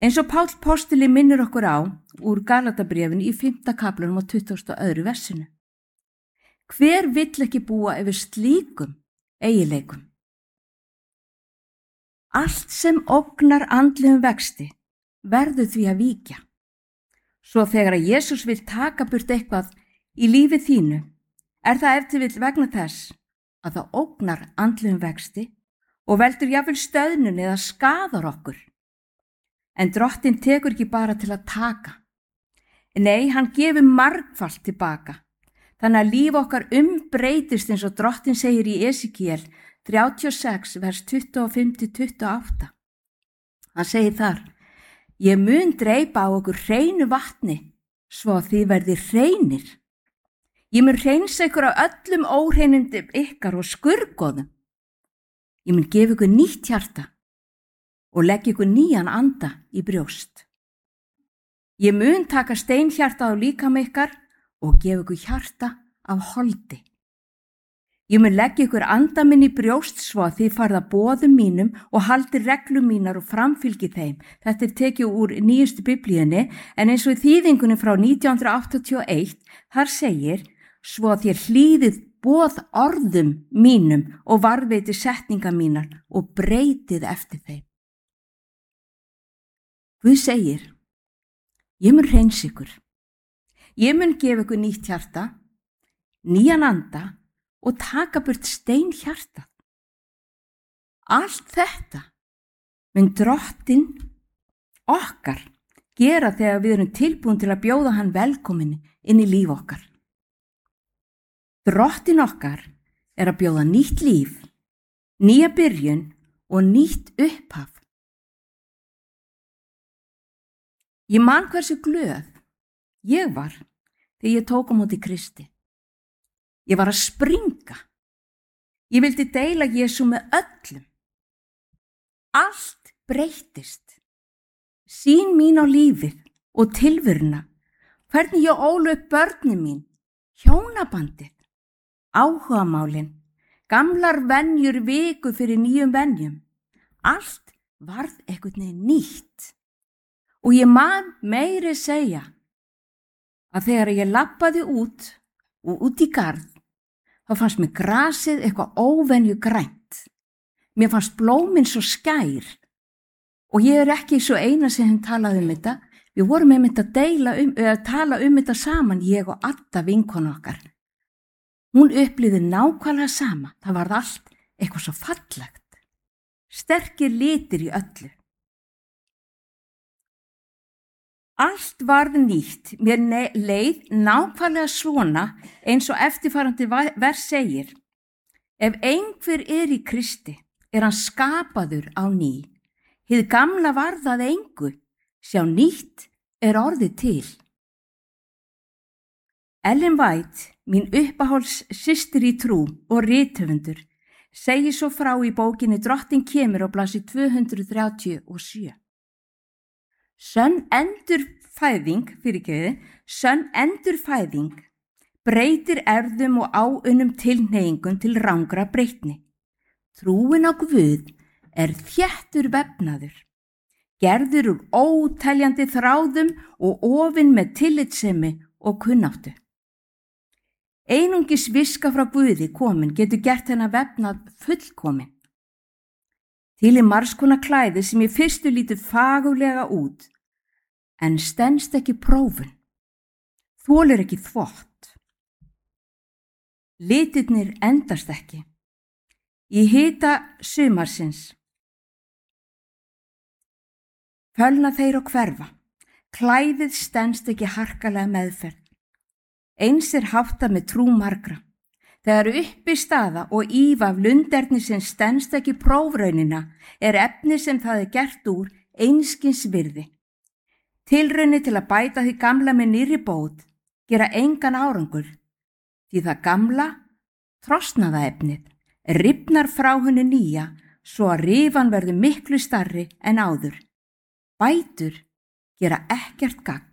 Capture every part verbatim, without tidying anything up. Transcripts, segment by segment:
Eins og Páll postuli minnir okkur á úr Galatabréfinu í fimmta kaflanum og tuttugasta og öðru versinu. Hver vill ekki búa yfir slíkum eiginleikum? Allt sem ógnar andlegum vexti verður því að víkja. Svo þegar að Jesús vill taka burt eitthvað í lífi þínu, er það ef til vill vegna þess að það ógnar andlegum vexti og veldur jafnvel stöðnun eða skadar okkur. En Drottinn tekur ekki bara til að taka. Nei, hann gefur margfalt tilbaka. Þannig að líf okkar umbreytist eins og Drottinn segir í Esekiel þrjátíu og sex, vers tuttugu og fimm til tuttugu og átta. Hann segir þar: Ég mun dreipa á okkur hreinu vatni, svo að þið verði hreinir. Ég mun hreinsa ykkur á öllum óhreinindum ykkar og skurgoðum. Ég mun gefa ykkur nýtt hjarta og leggja ykkur nýjan anda í brjóst. Ég mun taka steinhjarta á líkama ykkar og gefa ykkur hjarta af holdi. Ég mun leggja ykkur anda minn í brjóst svo að þið farið að boðum mínum og haldi reglum mínar og framfylgi þeim. Þetta er tekið úr nýjustu biblíunni, en eins og í þýðingunni frá nítján hundruð áttatíu og eitt, þar segir: Svo að þér hlýðið boð orðum mínum og varðveiti setninga mínar og breytið eftir þeim. Guð segir: Ég mun hreinsa ykkur. Ég mun gefa ykkur nýtt hjarta, nýjan anda og taka burt steinhjartað. Allt þetta mun Drottinn okkar gera þegar við erum tilbúin til að bjóða hann velkomin inn í líf okkar. Drottinn okkar er að bjóða nýtt líf, nýja byrjun og nýtt upphaf. Ég man hversu glöð ég var þegar ég tók á móti Kristi. Ég var að springa. Ég vildi deila Jesú með öllum. Allt breyttist. Sýn mín á lífið og tilveruna, hvernig ég ólu upp börnin mín, hjónabandið, áhugamálin, gamlar venjur viku fyrir nýjum venjum. Allt varð einhvern veginn nýtt. Og ég man meiri segja að þegar ég labbaði út og út í garð, þá fannst mér grasið eitthvað óvenju grænt. Mér fannst blómin svo skær. Og ég er ekki svo eina sem hann talaði um þetta. Við vorum einmitt að deila um, eða tala um þetta saman, ég og Adda vinkona okkar. Hún upplifði nákvæmlega sama. Það var allt eitthvað svo fallegt. Sterkir litir í öllu. Allt varð nýtt. Mér leið nákvæmlega svona eins og eftirfarandi vers segir: Ef einhver er í Kristi, er hann skapaður á ný. Hið gamla varð að engu, sjá nýtt er orðið til. Ellen White, mín uppáhalds systir í trú og rithöfundur, segir svo frá í bókinni Drottinn kemur á blaðsíðu tvö hundruð þrjátíu og sjö. Sönn endurfæðing, fyrirgefiði, sönn endurfæðing breytir erfðum og áunnum tilhneigingum til rangra breytni. Trúin á Guð er þéttur vefnaður, gerður úr óteljandi þráðum og ofinn með tillitssemi og kunnáttu. Einungis viska frá Guði komin getur gert hennar vefnað fullkomin. Til er margs konar klæði sem í fyrstu lítur fagurlega út, en stenst ekki prófun, þolir ekki þvott. Litirnir endast ekki. Í hita sumarsins fölna þeir og hverfa. Klæðið stenst ekki harkalega meðferð. Eins er háttað með trú margra. Þegar uppi staða og íf af lunderni sem stenst ekki prófraunina er efni sem það er gert úr einskins virði. Tilraunir til að bæta því gamla með nýrri bót gera engan árangur, því það gamla, trosnaða efnið, rifnar frá henni nýja svo að rifan verður miklu starri en áður. Bætur gera ekkert gagn.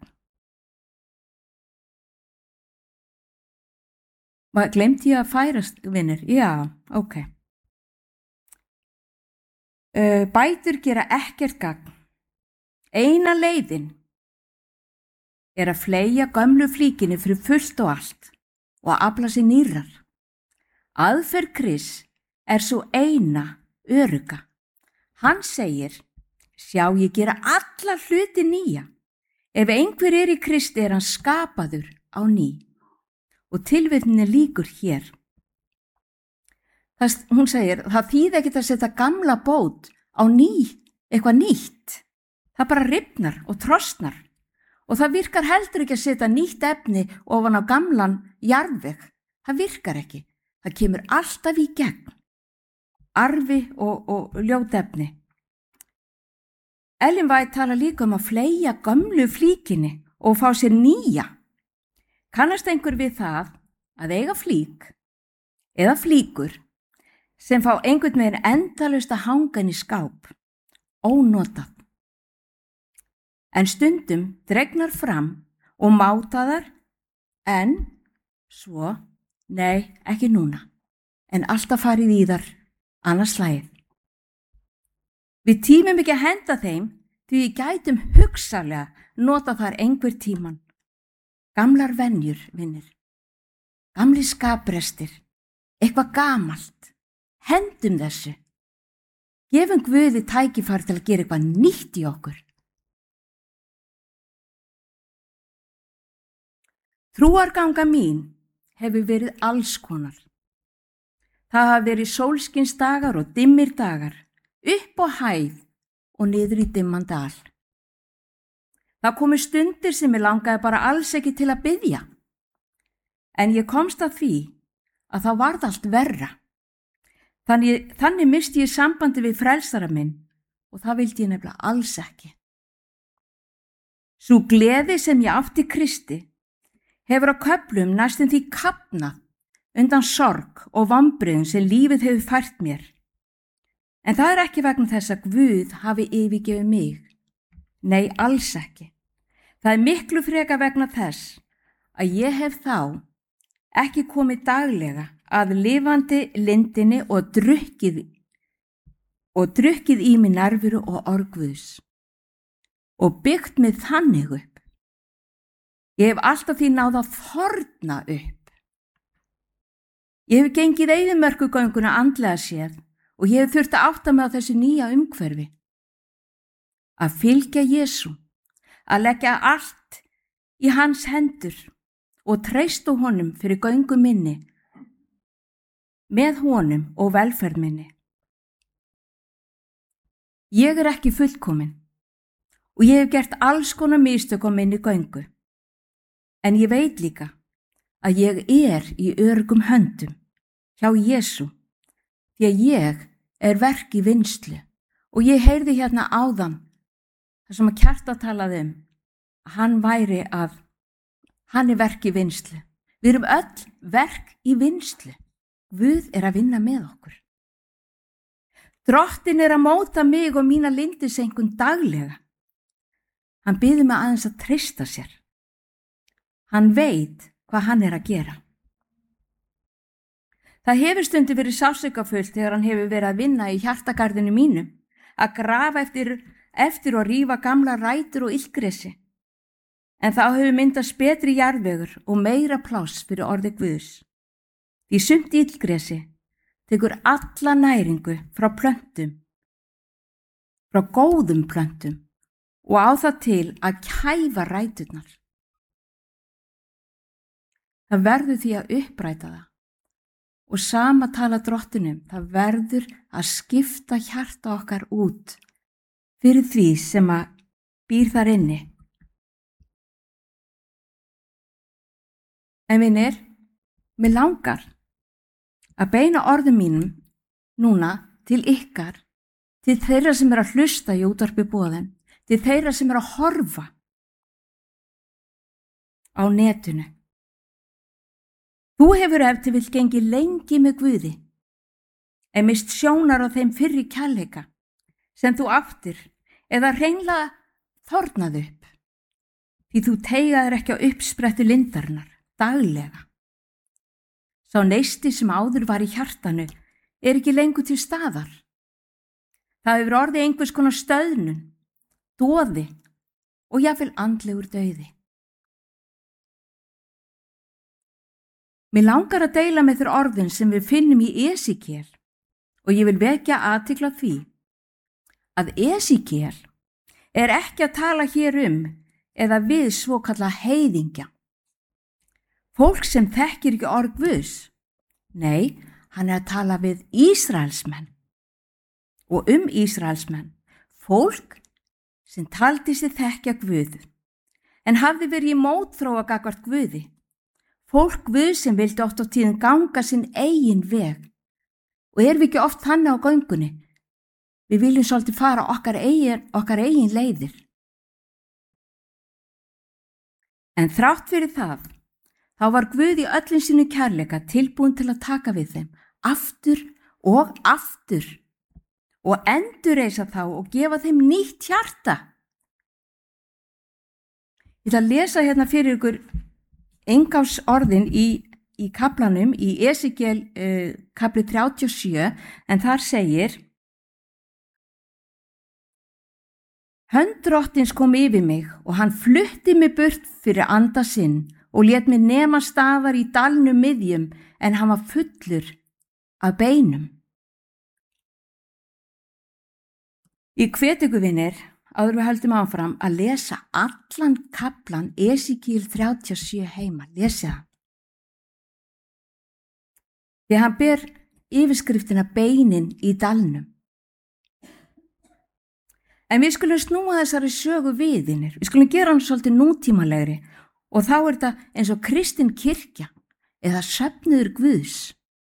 Gleymdi ég að færast, vinir? Já, ok. Uh, bætur gera ekkert gagn. Eina leiðin er að fleygja gömlu flíkinni fyrir fullt og allt og að afla sér nýrrar. Aðferð Krists er svo eina örugga. Hann segir, sjá ég gera alla hluti nýja. Ef einhver er í Kristi er hann skapaður á ný. Og tilvitninni lýkur hér. Það, hún segir, það þýðir ekkert að setja gamla bót á ný, eitthvað nýtt. Það bara rifnar og trosnar. Og það virkar heldur ekki að setja nýtt efni ofan á gamlan jarðveg. Það virkar ekki. Það kemur alltaf í gegn. Arfi og, og ljót efni. Ellen White tala líka um að fleygja gömlu flíkinni og fá sér nýja. Kannast einhver við það að eiga flík eða flíkur sem fá einhvern veginn endalaust að hanga inn í skáp, ónotað. En stundum dregnar fram og mátaðar en svo, nei, ekki núna, en alltaf farið í þar annars slagið. Við tímum ekki að henda þeim því við gætum hugsanlega nota þar einhver tíman. Gamlar venjur, vinnir. Gamli skaprestir. Eitthvað gamalt. Hendum þessu. Gefum Guði tækifæri til að gera eitthvað nýtt í okkur. Trúarganga mín hefur verið alls konar. Það hafa verið sólskinsdagar og dimmir dagar. Upp á hæð og niður í dimman dal. Það komu stundir sem ég langaði bara alls ekki til að biðja. En ég komst að því að það varð allt verra. Þannig, þannig misti ég sambandi við frelsara minn og það vildi ég nefnilega alls ekki. Sú gleði sem ég átti Kristi hefur á köflum næstum því kafnað undan sorg og vombriðum sem lífið hefur fært mér. En það er ekki vegna þess að Guð hafi yfirgefið mig. Nei, alls ekki. Það er miklu frekar vegna þess að ég hef þá ekki komið daglega að lifandi lindinni og drukkið, og drukkið í mig nærveru og orð Guðs og byggt mig þannig upp. Ég hef alltaf því náð að þorna upp. Ég hef gengið eyðimörkugönguna andlega séð og ég hef þurft að átta mig á þessu nýja umhverfi. Að fylgja Jesú, að leggja allt í hans hendur og treysta honum fyrir göngu minni, með honum og velferð minni. Ég er ekki fullkomin og ég hef gert alls konar mistök á minni göngu. En ég veit líka að ég er í öruggum höndum hjá Jesú. Því að ég er verk í vinnslu og ég heyrði hérna áðan þar sem að Kjarta talaði um að hann væri að, hann er verk í vinnslu. Við erum öll verk í vinnslu. Guð er að vinna með okkur. Drottinn er að móta mig og mína lindisengun daglega. Hann biður mig aðeins að treysta sér. Hann veit hvað hann er að gera. Það hefur stundi verið sársaukafullt þegar hann hefur verið að vinna í hjartagarðinu mínum, að grafa eftir, eftir og rífa gamla rætur og illgresi. En þá hefur myndast betri jarðvegur og meira pláss fyrir orði Guðs. Því sumt illgresi tekur alla næringu frá plöntum, frá góðum plöntum og á það til að kæfa ræturnar. Það verður því að uppræta það. Og sama tala Drottinum, það verður að skipta hjarta okkar út fyrir því sem að býr þar inni. En vinir, mig langar að beina orðum mínum núna til ykkar, til þeirra sem er að hlusta í útvarpi boðin, til þeirra sem er að horfa á netinu. Þú hefur ef til vill gengið lengi með Guði, en mist sjónar á þeim fyrri kærleika sem þú áttir eða hreinlega þornað upp, því þú teygaðir ekki á uppsprettu lindarinnar daglega. Sá neisti sem áður var í hjartanu er ekki lengur til staðar. Það hefur orðið einhvers konar stöðnun doði og jafnvel andlegur dauði. Mér langar að deila með þér orðin sem við finnum í Esekiel og ég vil vekja athygli á því að Esekiel er ekki að tala hér um eða við svokalla heiðingja. Fólk sem þekkir ekki orð Guðs. Nei, hann er að tala við Ísraelsmenn. Og um Ísraelsmenn, fólk sem taldi sig þekkja Guð, en hafði verið í mótþróa gagnvart Guði. Fólk Guð sem vildi oft á tíðum ganga sinn eigin veg. Og erum við ekki oft þannig á göngunni? Við viljum svolítið fara okkar eigin, okkar eigin leiðir. En þrátt fyrir það, þá var Guð í öllum sínu kærleika tilbúin til að taka við þeim, aftur og aftur, og endurreisa þá og gefa þeim nýtt hjarta. Ég ætla að lesa hérna fyrir ykkur Engáfs orðin í, í kaplanum í Esekiel uh, kapli þrjátíu og sjö, en þar segir: Hönd Drottins kom yfir mig og hann flutti mig burt fyrir anda sinn og lét mig nema staðar í dalnum miðjum, en hann var fullur af beinum. Ég hvet ykkur vinir, áður við höldum áfram, að lesa allan kaplan Esekiel þrjátíu og sjö heima, lesa það. Því hann ber yfirskriftina beinin í dalnum. En við skulum snúa þessari sögu viðinir, við skulum gera hann svolítið nútímalegri og þá er þetta eins og kristin kirkja eða söfnuður Guðs.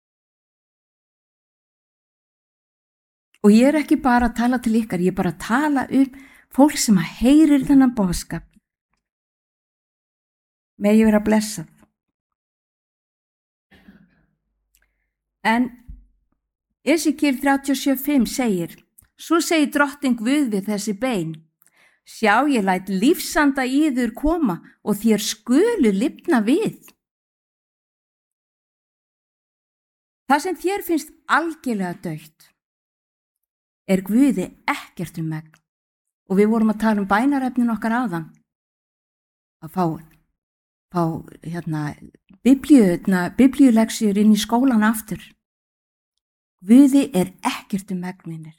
Og ég er ekki bara að tala til ykkar, ég er bara að tala um fólk sem að heyrir þennan boðskap. Megi vera blessað. En Esekiel þrjátíu og sjö fimm segir: Svo segir Drottinn Guð við þessi bein: Sjá, ég læt lífsanda í yður koma og þér skulu lifna við. Það sem þér finnst algjörlega dautt er Guði ekkert um megn. Og við vorum að tala um bænarefnin okkar áðan. Að fá, fá hérna, biblíuleksjur inn í skólan aftur. Guði er ekkert um megninir.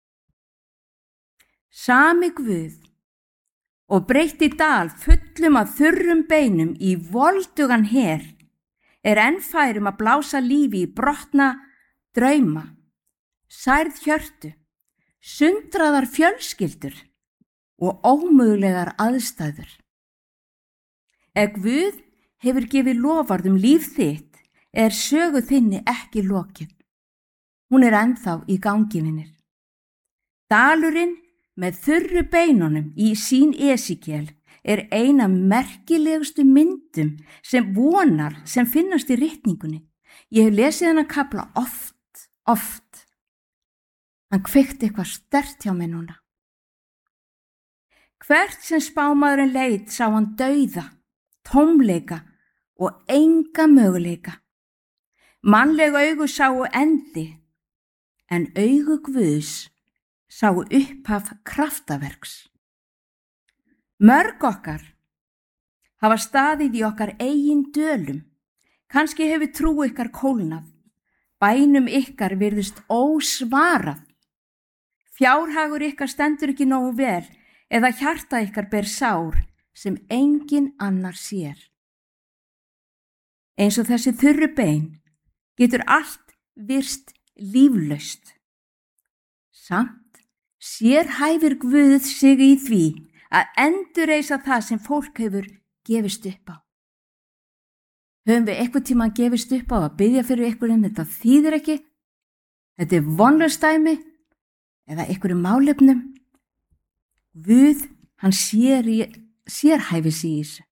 Sami Guð og breytti dal fullum af þurrum beinum í voldugan her er enn færum að blása lífi í brotna drauma, særð hjörtu, sundraðar fjölskyldur og ómögulegar aðstæður. Ef Guð hefur gefið loforð um líf þitt, er sögu þinni ekki lokið. Hún er ennþá í gangi, vinir. Dalurinn með þurru beinunum í sín Esekiel er eina merkilegustu myndum sem vonar sem finnast í ritningunni. Ég hef lesið hana kapla oft, oft. Hann kveikti eitthvað sterkt hjá mig núna. Hvert sem spámaðurinn leit sá hann dauða, tómleika og enga möguleika. Mannleg augu sáu endi, en augu Guðs sáu upphaf kraftaverks. Mörg okkar hafa staðið í okkar eigin dölum. Kannski hefur trú ykkar kólnað. Bænum ykkar virðist ósvarað. Fjárhagur ykkar stendur ekki nógu vel eða hjarta ykkar ber sár sem engin annar sér. Eins og þessi þurru bein getur allt virst líflaust. Samt sér hæfir Guð sig í því að endurreisa það sem fólk hefur gefist upp á. Höfum við eitthvað tíma gefist upp á að biðja fyrir ykkur um þetta þýðir ekki? Þetta er vonlaust dæmi eða ykkur um málefnum? Guð, hann sér, sér hæfis í þessu.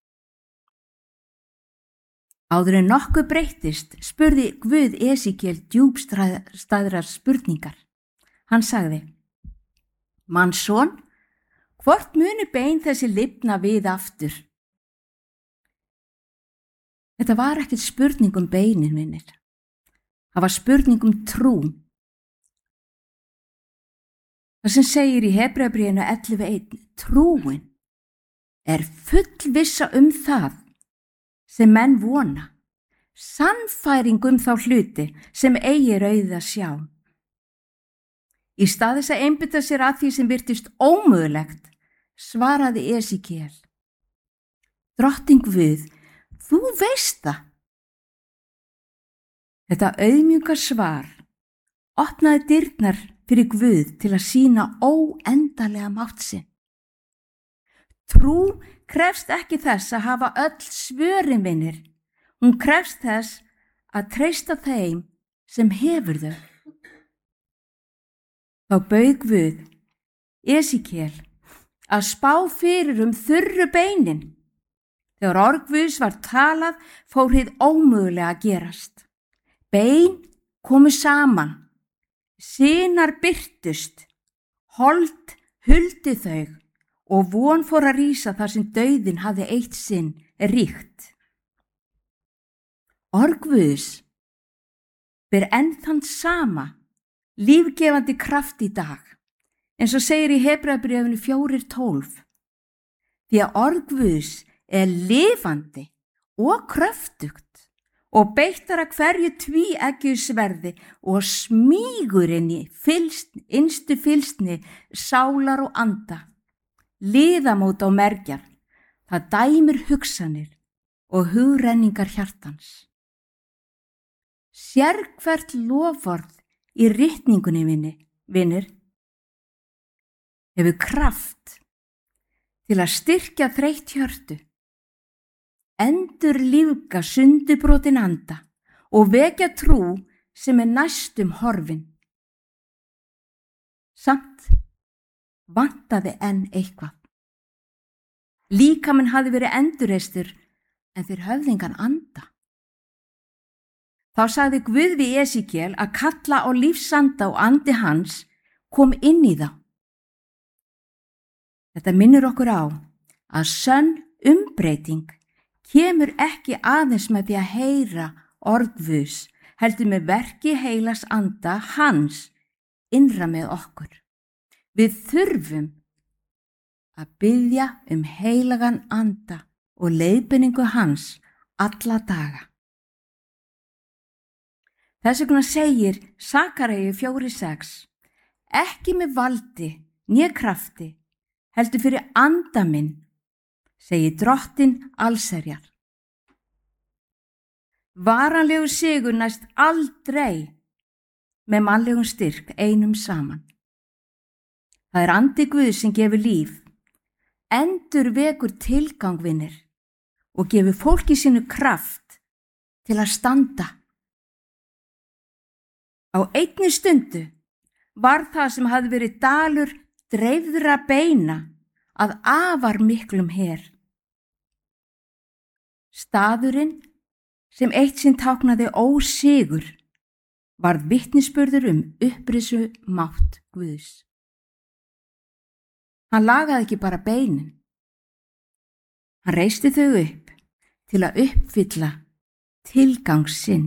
Áður en nokkuð breyttist spurði Guð Esekiel djúpstæðrar spurningar. Hann sagði: Mannsson, hvort muni bein þessi lifna við aftur? Þetta var ekkert spurning um beinin, vinir. Það var spurning um trú. Það sem segir í Hebreabréfinu ellefu eitt, trúin er fullvissa um það sem menn vona, sannfæring um þá hluti sem eigi auðið að sjá. Í stað þess að einbeita sér að því sem virtist ómögulegt, svaraði Esekiel: Drottinn Guð, þú veist það. Þetta auðmjúka svar opnaði dyrnar fyrir Guð til að sýna óendanlega mátt sinn. Trú krefst ekki þess að hafa öll svörin, vinir. Hún krefst þess að treysta þeim sem hefur þau. Þá bauð Guð Esekiel að spá fyrir um þurru beinin. Þegar orð Guðs var talað, fór hið ómögulega að gerast. Bein komu saman, sinar birtust, hold huldi þau og von fór að rísa þar sem dauðinn hafði eitt sinn ríkt. Orð Guðs ber enn þann sama lífgefandi kraft í dag, eins og segir í Hebreabréfinu fjórir tólf. Því að orð Guðs er lifandi og kröftugt og beittar að hverju tvíeggju sverði og smýgur inn í fylsn, innstu fylsni sálar og anda, liðamót og mergjar. Það dæmir hugsanir og hugrenningar hjartans. Sérhvert loforð í ritningunni, vinni, vinir, hefur kraft til að styrkja þreytt hjörtu, endur lífga sundubrotin anda og vekja trú sem er næstum horfin. Samt vantaði enn eitthvað. Líkaminn hafði verið endurreistur en þeir höfðu engan anda. Þá sagði Guð við Esekiel að kalla á lífsanda og andi hans kom inn í þá. Þetta minnir okkur á að sönn umbreyting kemur ekki aðeins með því að heyra orð Guðs, heldur með verki heilags anda hans innra með okkur. Við þurfum að biðja um heilagan anda og leiðbeiningu hans alla daga. Þess vegna segir Sakaríu fjórir sex, ekki með valdi né krafti, heldur fyrir anda minn, segir Drottinn allsherjar. Varanlegur sigur næst aldrei með mannlegum styrk einum saman. Það er andi Guðs sem gefur líf, endur vekur tilgangvinir og gefur fólki sínu kraft til að standa. Á einni stundu var það sem hafði verið dalur dreifðra beina að afar miklum her. Staðurinn sem eitt sinn táknaði ósigur varð vitnisburður um upprisu mátt Guðs. Hann lagaði ekki bara beinin. Hann reisti þau upp til að uppfylla tilgang sinn.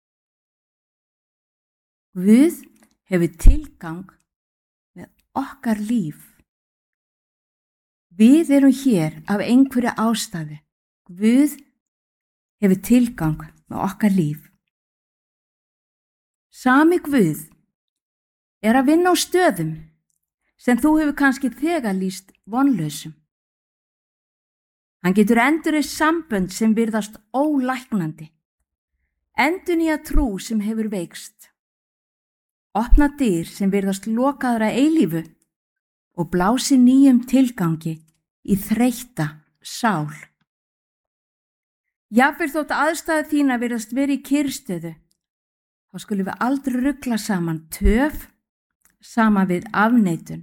Guð hefur tilgang með okkar líf. Við erum hér af einhverja ástæðu. Guð hefur tilgang með okkar líf. Sami Guð er að vinna á stöðum sem þú hefur kannski þegar lýst vonlausum. Hann getur endurreist sambönd sem virðast ólæknandi, endurnýja trú sem hefur veikst, opna dyr sem virðast lokaðra eilífu og blási nýjum tilgangi í þreytta sál. Jafnvel þótt aðstæður þína virðast verið í kyrrstöðu, þá skulum við aldrei rugla saman töf saman við afneitun.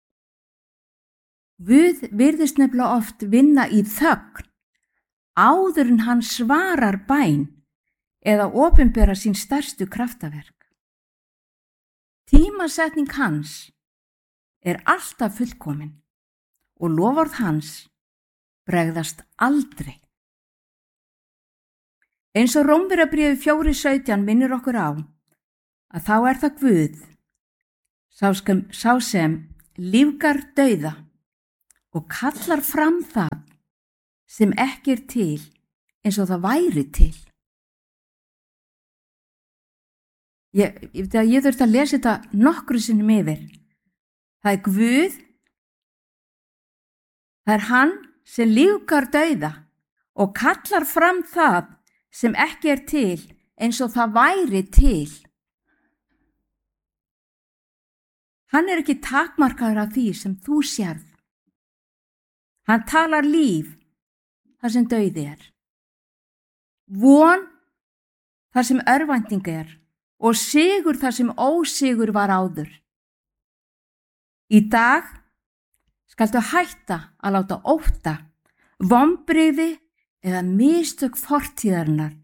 Guð virðist nefnilega oft vinna í þögn áður en hann svarar bæn eða opinbera sín stærstu kraftaverk. Tímasetning hans er alltaf fullkomin og loforð hans bregðast aldrei. Eins og Rómverjabréfið fjórir sautján minnir okkur á að þá er það Guð Sá sem, sá sem lífgar dauða og kallar fram það sem ekki er til eins og það væri til. Ég, ég, ég þurfti að lesa þetta nokkru sinnum yfir. Það er Guð, það er hann sem lífgar dauða og kallar fram það sem ekki er til eins og það væri til. Hann er ekki takmarkaður af því sem þú sérð. Hann talar líf þar sem dauði er. Von þar sem örvænting er og sigur þar sem ósigur var áður. Í dag skaltu hætta að láta ótta, vonbrigði eða mistök fortíðarinnar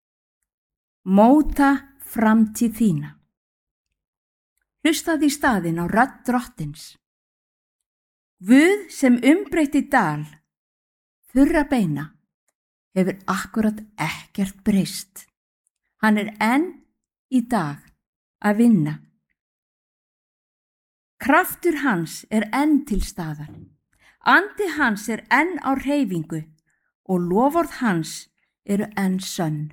móta framtíð þína. Hlustaðu í staðinn á rödd Drottins. Guð sem umbreytti dal, þurra beina, hefur akkurat ekkert breyst. Hann er enn í dag að vinna. Kraftur hans er enn til staðar. Andi hans er enn á hreyfingu og loforð hans eru enn sönn.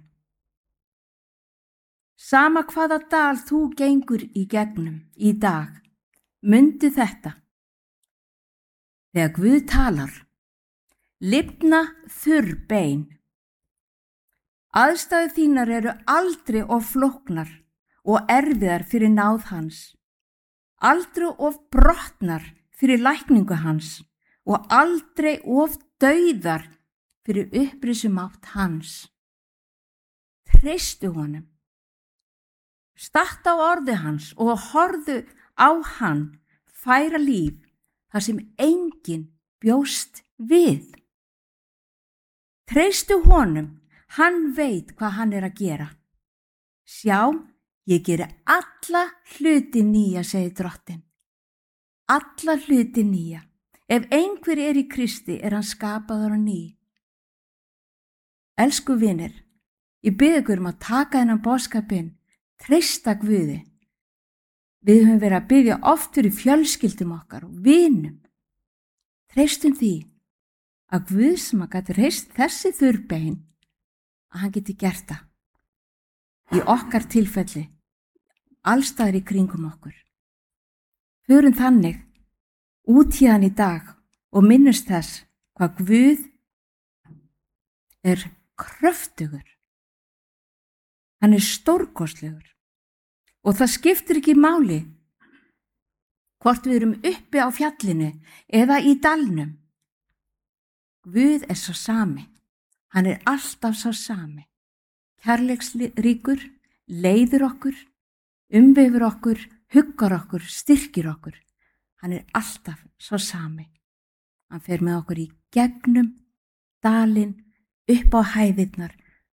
Sama hvaða dal þú gengur í gegnum í dag, mundu þetta. Þegar Guð talar, lifna þurr bein. Aðstæður þínar eru aldrei of flóknar og erfiðar fyrir náð hans, aldrei of brotnar fyrir lækningu hans og aldrei of dauðar fyrir upprisumátt hans. Treystu honum. Statt á orði hans og horfðu á hann færa líf þar sem enginn bjóst við. Treystu honum, hann veit hvað hann er að gera. Sjá, ég geri alla hluti nýja, segir Drottinn. Alla hluti nýja. Ef einhver er í Kristi er hann skapaður á ný. Elsku vinir, ég bið ykkur um að taka þennan boðskapinn, treysta Guði. Við höfum verið að biðja oft fyrir fjölskyldum okkar og vinum. Treystum því að Guð sem að gæti reist þessi þurrbein, að hann geti gert það. Í okkar tilfelli, allstaðar í kringum okkur. Förum þannig út hérna í dag og minnumst þess hvað Guð er kröftugur. Hann er stórkostlegur og það skiptir ekki máli hvort við erum uppi á fjallinu eða í dalnum. Guð er svo sami. Hann er alltaf svo sami. Kærleiksríkur, leiðir okkur, umvefur okkur, huggar okkur, styrkir okkur. Hann er alltaf svo sami. Hann fer með okkur í gegnum dalinn, upp á hæðirnar.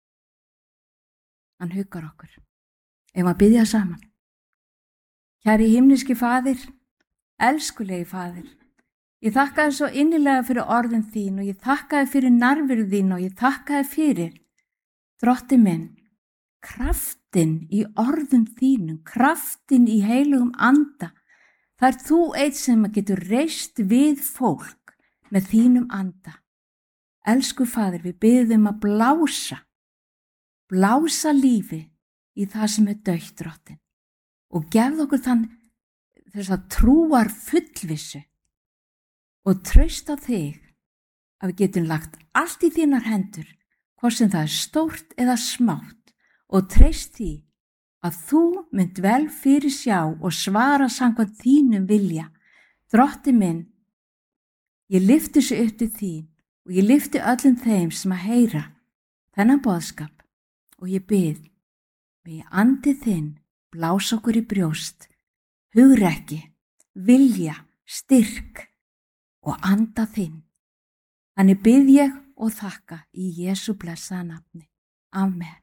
Hann huggar okkur. Ef að biðja saman. Kæri himneski Faðir, elskulegi Faðir, ég þakka þér svo innilega fyrir orðin þín og ég þakka þér fyrir nærveru þín og ég þakka þér fyrir, Drotti minn, kraftin í orðum þínum, kraftin í heilugum anda. Það er þú eitt sem getur reist við fólk með þínum anda. Elsku Faðir, við biðjum að blása, blása lífi í það sem er dautt, Drottinn, og gefðu okkur þann þess að trúar fullvissu og traust á þig að við getum lagt allt í þínar hendur, hvort sem það er stórt eða smátt, og treyst því að þú mynd vel fyrir sjá og svara samkvæmt þínum vilja. Drotti minn, ég lyfti þessu upp til þín og ég lyfti öllum þeim sem að heyra þennan boðskap og ég bið, megi andi þinn blás okkur í brjóst, hugrekki, vilja, styrk og anda þinn. Þannig bið ég og þakka í Jesú blessaða nafni. Amen.